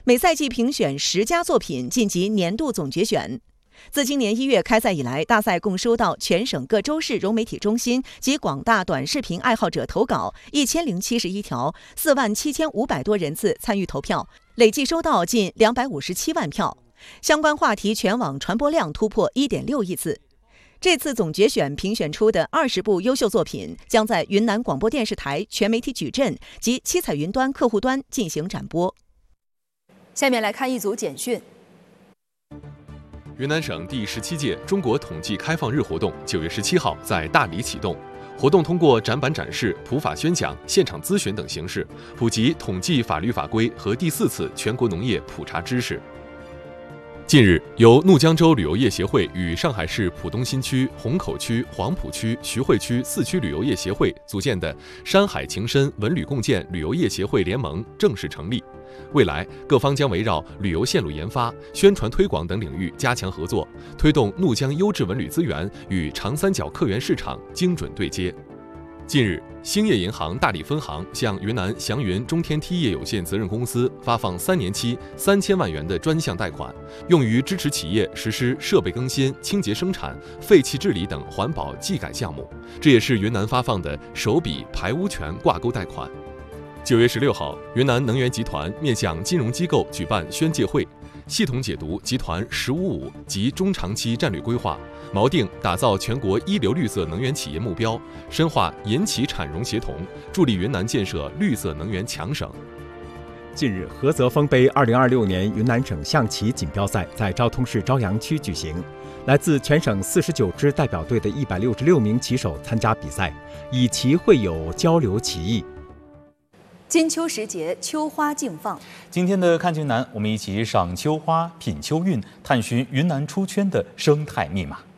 每赛季评选10佳作品，晋级年度总决选。自今年1月开赛以来，大赛共收到全省各州市融媒体中心及广大短视频爱好者投稿1071条，47500多人次参与投票，累计收到近257万票。相关话题全网传播量突破1.6亿次。这次总决选评选出的20部优秀作品，将在云南广播电视台全媒体矩阵及七彩云端客户端进行展播。下面来看一组简讯。 云南省第17届中国统计开放日活动9月17号在大理启动。活动通过展板展示、普法宣讲、现场咨询等形式，普及统计法律法规和第4次全国农业普查知识。近日，由怒江州旅游业协会与上海市浦东新区、虹口区、黄浦区、徐汇区4区旅游业协会组建的山海情深文旅共建旅游业协会联盟正式成立。未来，各方将围绕旅游线路研发、宣传推广等领域加强合作，推动怒江优质文旅资源与长三角客源市场精准对接。近日，兴业银行大理分行向云南祥云中天梯业有限责任公司发放3年期3000万元的专项贷款，用于支持企业实施设备更新、清洁生产、废气治理等环保技改项目。这也是云南发放的首笔排污权挂钩贷款。9月16号，云南能源集团面向金融机构举办宣介会，系统解读集团“十五五”及中长期战略规划，锚定打造全国一流绿色能源企业目标，深化银企产融协同，助力云南建设绿色能源强省。 近日，菏泽丰杯2026年云南省象棋锦标赛在昭通市朝阳区举行，来自全省49支代表队的166名棋手参加比赛，以棋会友，交流棋艺。 金秋时节，秋花竞放。 今天的看云南，我们一起赏秋花、品秋韵，探寻云南出圈的生态密码。